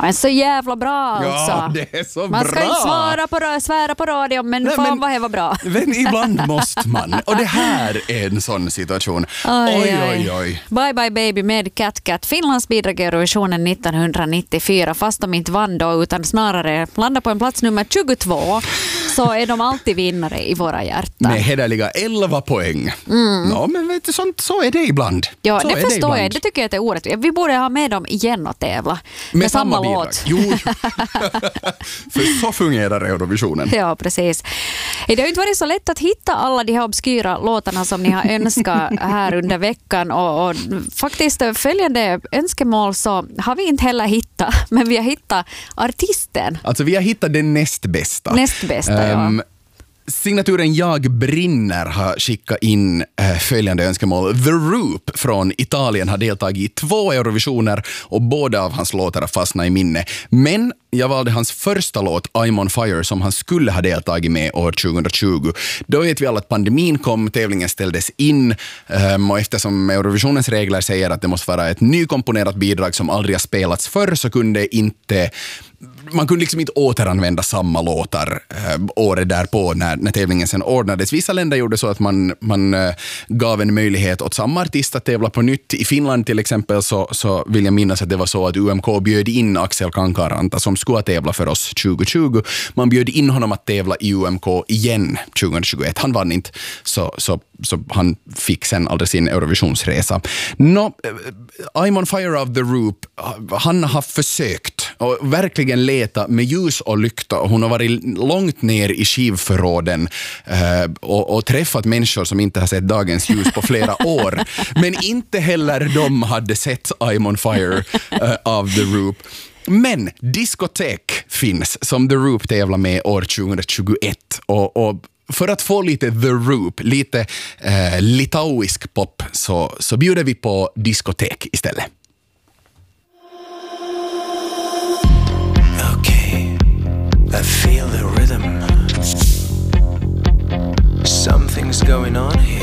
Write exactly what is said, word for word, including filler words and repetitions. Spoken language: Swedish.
Men så jävla bra alltså. Ja, det är så man bra. ska inte svara på, svära på radio, men Nej, fan men, vad det var bra. Men ibland måste man. Och det här är en sån situation. Oj, oj, oj. oj. Bye Bye Baby med Cat Cat. Finlands bidrag i Eurovisionen nittonhundranittiofyra, fast de inte vann då utan snarare landade på en plats nummer tjugotvå, så är de alltid vinnare i våra hjärtan. Med hederliga elva poäng. Mm. No, men vet du, sånt, så är det ibland. Ja, så det är förstår det jag. Det tycker jag att det är orättvist. Vi borde ha med dem igen och tävla. Med, med samma, samma låt. Jo, för så fungerar Eurovisionen. Ja, precis. Det har inte varit så lätt att hitta alla de här obskyra låtarna som ni har önskat här under veckan. Och, och faktiskt följande önskemål så har vi inte heller hittat, men vi har hittat artisten. Alltså vi har hittat den näst bästa. Näst bästa, ja. Um, Signaturen Jag brinner har skickat in äh, följande önskemål. The Roop från Italien har deltagit i två Eurovisioner och båda av hans låtar har fastnat i minne. Men jag valde hans första låt, I'm on fire, som han skulle ha deltagit med år tjugohundratjugo. Då vet vi alla att pandemin kom, tävlingen ställdes in um, och eftersom Eurovisionens regler säger att det måste vara ett nykomponerat bidrag som aldrig har spelats förr, så kunde inte man kunde liksom inte återanvända samma låtar äh, året därpå när, när tävlingen sen ordnades. Vissa länder gjorde så att man, man äh, gav en möjlighet åt samma artist att tävla på nytt. I Finland till exempel så, så vill jag minnas att det var så att U M K bjöd in Axel Kankaranta som skulle tävla för oss tjugohundratjugo. Man bjöd in honom att tävla i U M K igen tjugohundratjugoett. Han vann inte, så, så, så han fick sen aldrig sin Eurovisionsresa. No, I'm on fire of the Roop. Han har försökt och verkligen leta med ljus och lykta. Hon har varit långt ner i skivförråden eh, och, och träffat människor som inte har sett dagens ljus på flera år. Men inte heller de hade sett I'm on fire eh, av The Roop. Men diskotek finns som The Roop tävlar med år tjugohundratjugoett och, och för att få lite The Roop, lite eh, litauisk pop, så, så bjuder vi på diskotek istället. I feel the rhythm. Something's going on here.